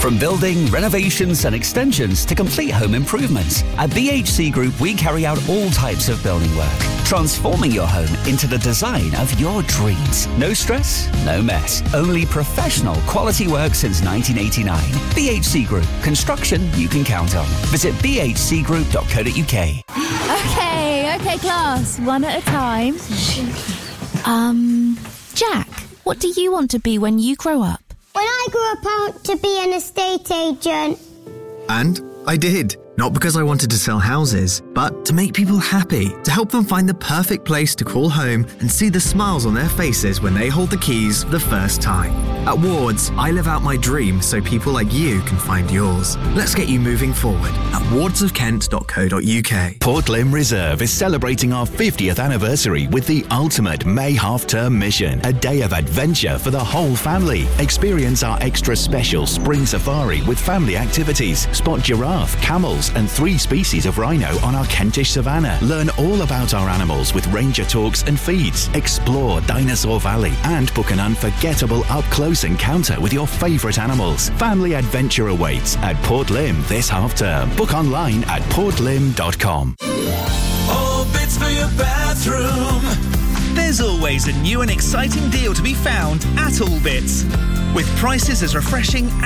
From building, renovations and extensions to complete home improvements, at BHC Group we carry out all types of building work, transforming your home into the design of your dreams. No stress, no mess. Only professional quality work since 1989. BHC Group. Construction you can count on. Visit bhcgroup.co.uk. Okay, class. One at a time. Jack, what do you want to be when you grow up? When I grew up, I want to be an estate agent. And I did. Not because I wanted to sell houses, but to make people happy, to help them find the perfect place to call home and see the smiles on their faces when they hold the keys for the first time. At Wards, I live out my dream so people like you can find yours. Let's get you moving forward at wardsofkent.co.uk. Portlim Reserve is celebrating our 50th anniversary with the ultimate May half-term mission, a day of adventure for the whole family. Experience our extra special spring safari with family activities. Spot giraffe, camels and 3 species of rhino on our Kentish savannah. Learn all about our animals with ranger talks and feeds. Explore Dinosaur Valley and book an unforgettable up-close encounter with your favourite animals. Family adventure awaits at Portlim this half-term. Book online at portlim.com. All bits for your bathroom. There's always a new and exciting deal to be found at All Bits, with prices as refreshing